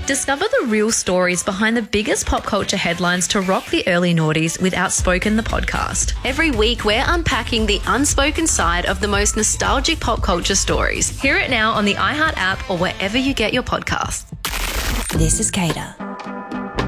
Discover the real stories behind the biggest pop culture headlines to rock the early noughties with Outspoken the podcast. Every week, we're unpacking the unspoken side of the most nostalgic pop culture stories. Hear it now on the iHeart app or wherever you get your podcasts. This is Cater.